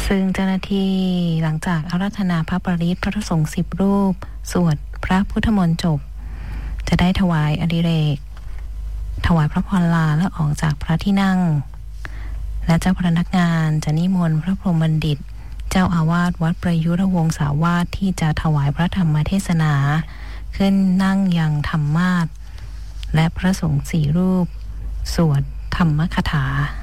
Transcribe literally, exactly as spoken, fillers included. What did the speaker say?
ซึ่งเจ้าหน้าที่หลังจากอาราธนาพระปริตรพระสงฆ์สิบรูปสวดพระพุทธมนต์จบจะได้ถวายอดิเรกถวายพระพรลาและออกจากพระที่นั่งและเจ้าพนักงานจะนิมนต์พระพรหมบัณฑิตเจ้าอาวาสวัดประยุรวงศาวาสที่จะถวายพระธรรมเทศนาขึ้นนั่งยังธรรมาสน์และพระสงฆ์สี่รูปสวดธรรมคถา